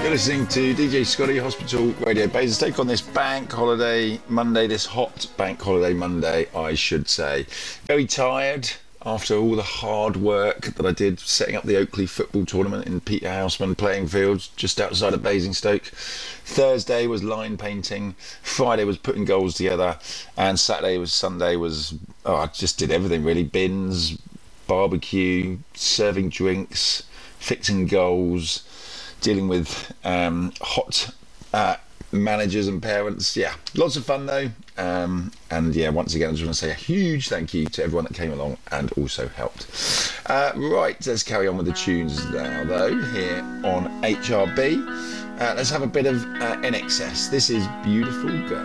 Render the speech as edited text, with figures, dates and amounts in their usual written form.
You're listening to DJ Scotty, Hospital Radio Basingstoke on this bank holiday Monday, this hot bank holiday Monday, I should say. Very tired after all the hard work that I did setting up the Oakley football tournament in Peter Houseman playing fields just outside of Basingstoke. Thursday was line painting, Friday was putting goals together, and Sunday was I just did everything really. Bins, barbecue, serving drinks, fixing goals, dealing with hot managers and parents. Yeah, lots of fun though. And yeah, once again, I just want to say a huge thank you to everyone that came along and also helped. Right, let's carry on with the tunes now though, here on HRB. Let's have a bit of In Excess. This is Beautiful Girl.